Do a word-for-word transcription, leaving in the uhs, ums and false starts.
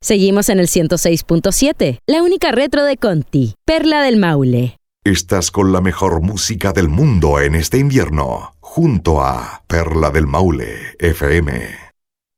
Seguimos en el ciento seis punto siete, la única retro de Conti, Perla del Maule. Estás con la mejor música del mundo en este invierno, junto a Perla del Maule F M.